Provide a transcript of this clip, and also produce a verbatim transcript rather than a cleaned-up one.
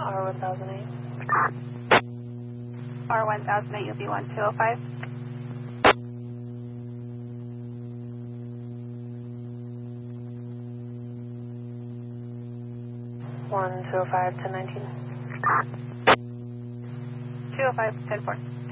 R one thousand eight. R one thousand eight, you'll be one two oh five. one two oh five, ten nineteen. two oh five, ten four.